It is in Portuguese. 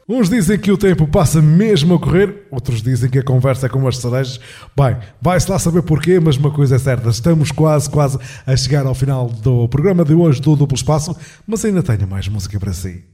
Uns dizem que o tempo passa mesmo a correr, outros dizem que a conversa é como as cerejas. Bem, vai-se lá saber porquê, mas uma coisa é certa, estamos quase a chegar ao final do programa de hoje do Duplo Espaço, mas ainda tenho mais música para si.